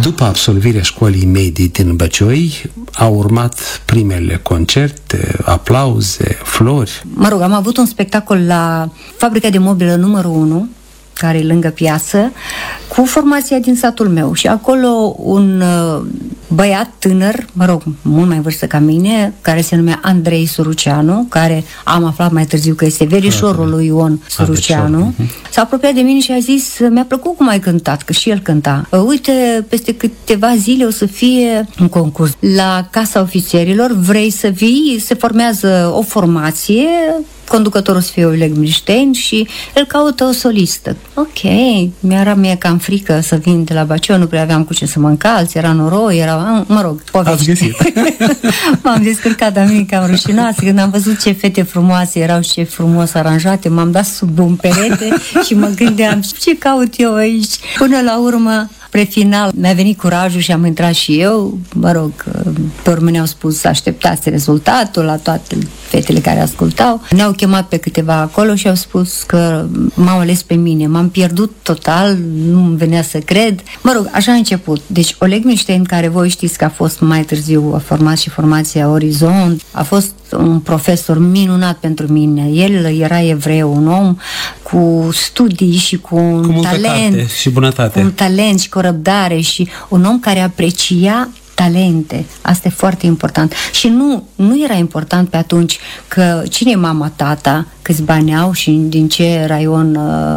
După absolvirea școlii medii din Băcioi, au urmat primele concerte, aplauze, flori. Mă rog, am avut un spectacol la Fabrica de Mobilă numărul 1, care e lângă piață, cu formația din satul meu. Și acolo un băiat tânăr, mă rog, mult mai vârstă ca mine, care se numea Andrei Suruceanu, care am aflat mai târziu că este verișorul lui Ion Suruceanu, s-a apropiat de mine și a zis: mi-a plăcut cum ai cântat, că și el cânta. Uite, peste câteva zile o să fie un concurs la Casa Ofițerilor, vrei să vii? Se formează o formație, conducătorul să fie Oleg Milstein și el caută o solistă. Ok, mi-era mie cam frică să vin de la Bacău, nu prea aveam cu ce să mă încalț, era noroi, mă rog, povești. Ați găsit. M-am descurcat, dar mie cam rușinoasă. Când am văzut ce fete frumoase erau și ce frumos aranjate, m-am dat sub un perete și mă gândeam, ce caut eu aici? Până la urmă, spre final, mi-a venit curajul și am intrat și eu. Mă rog, pe urmă ne-au spus să așteptați rezultatul la toate fetele care ascultau. Ne-au chemat pe câteva acolo și au spus că m-au ales pe mine. M-am pierdut total, nu-mi venea să cred. Mă rog, așa a început. Deci Oleg Milstein, care voi știți că a fost mai târziu, a format și formația Orizont, a fost un profesor minunat pentru mine. El era evreu, un om cu studii și cu un talent și bunătate. Cu un talent și cu răbdare și un om care aprecia talente. Asta e foarte important. Și nu era important pe atunci că cine e mama, tata, câți bani au și din ce raion,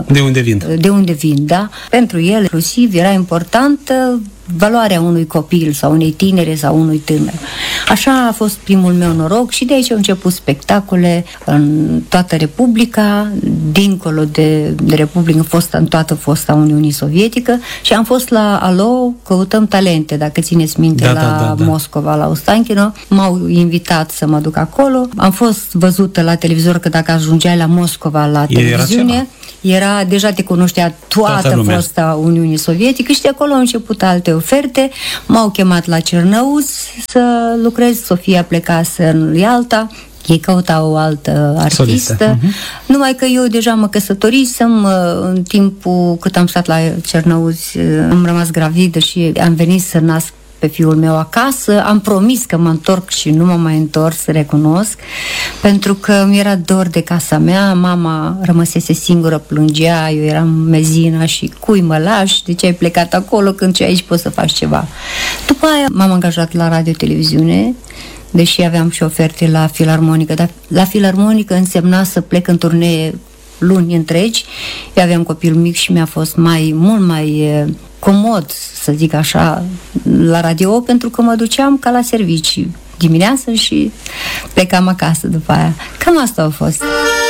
de unde vin, da? Pentru el, inclusiv, era important valoarea unui copil sau unei tinere sau unui tânăr. Așa a fost primul meu noroc și de aici au început spectacole în toată Republica, dincolo de Republică, în toată fosta Uniunii Sovietică, și am fost la Alo, căutăm talente, dacă țineți minte, Moscova, la Ostankino. M-au invitat să mă duc acolo. Am fost văzută la televizor, că dacă ajungeai la Moscova la televiziune, era deja te cunoștea toată fosta Uniunii Sovietică și de acolo au început alte oferte. M-au chemat la Cernăuți să lucrez. Sofia plecase în Ialta, ei căutau o altă artistă. Numai că eu deja mă căsătorisem. În timpul cât am stat la Cernăuți am rămas gravidă și am venit să nasc pe fiul meu acasă. Am promis că mă întorc și nu m-am mai întors, recunosc, pentru că mi-era dor de casa mea. Mama rămăsese singură, plângea, eu eram mezina și cui mă lași, de ce ai plecat acolo când ce aici poți să faci ceva. După aia m-am angajat la radio-televiziune, deși aveam și oferte la Filarmonică, dar la Filarmonică însemna să plec în turnee luni întregi. Eu aveam copil mic și mi-a fost mult mai comod, să zic așa, la radio, pentru că mă duceam ca la servicii dimineața și plecam acasă după aia. Cam asta a fost.